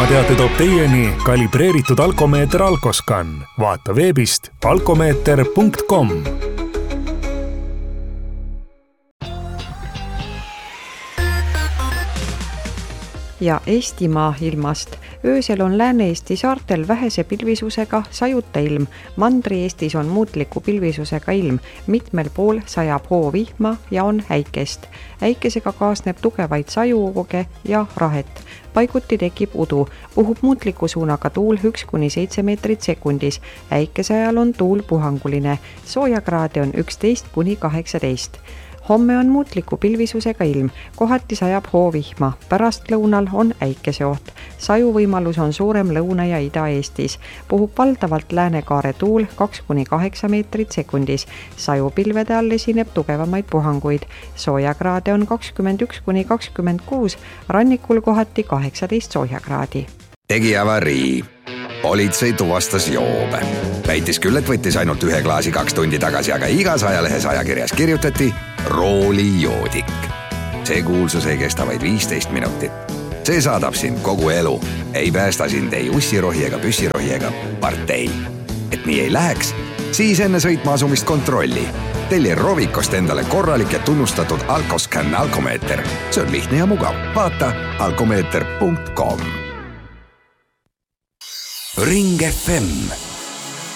ilmateate toob teieni kalibreeritud alkomeeter Alkoscan. Vaata veebist alkomeeter.com. Ja Eestimaa ilmast. Öösel on Lääne-Eesti saartel vähese pilvisusega sajuta ilm. Mandri-Eestis on muutliku pilvisusega ilm. Mitmel pool sajab hoovihma ja on äikest. Äikesega kaasneb tugevaid sajuvooge ja rahet. Paiguti tekib udu. Puhub muutliku suunaga tuul 1–7 meetrit sekundis. Äikese ajal on tuul puhanguline. Soojakraade on 11–18. Homme on muutliku pilvisusega ilm, kohati sajab hoovihma, pärastlõunal on äikeseoht. Sajuvõimalus on suurem Lõuna- ja Ida-Eestis. Puhub valdavalt läänekaare tuul 2–8 meetrit sekundis. Sajupilvede all esineb tugevamaid puhanguid. Soojakraade on 21–26, rannikul kohati 18 soojakraadi. Tegi avarii. Politsei tuvastas joobe. Väitis küll, et võttis ainult 1 klaasi 2 tundi tagasi, aga igas ajalehes ajakirjas kirjutati roolijoodik. See kuulsus ei kesta vaid 15 minutit. See saadab sind kogu elu. Ei päästa sind ei ussirohi ega püssirohi ega partei. Et nii ei läheks, siis enne sõitma asumist kontrolli. Telli Rovikost endale korralik ja tunnustatud Alkoscan alkomeeter. See on lihtne ja mugav. Vaata alkomeeter.com. Ring FM